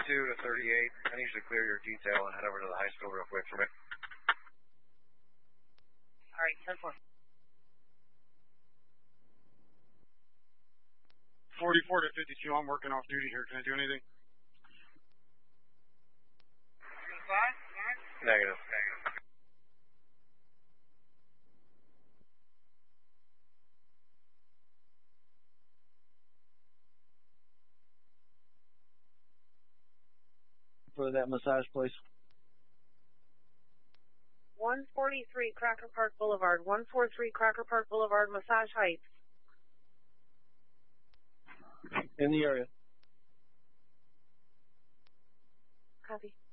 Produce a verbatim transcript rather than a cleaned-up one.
thirty-two to thirty-eight. I need you to clear your detail and head over to the high school real quick for me. All right, ten four. forty-four to fifty-two, I'm working off duty here. Can I do anything? Negative. Negative. For that massage place. one forty-three Cracker Park Boulevard. one forty-three Cracker Park Boulevard, Massage Heights. In the area. Copy.